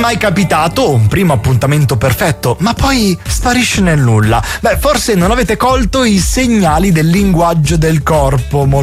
mai capitato un primo appuntamento perfetto, ma poi sparisce nel nulla? Beh, forse non avete colto i segnali del linguaggio del corpo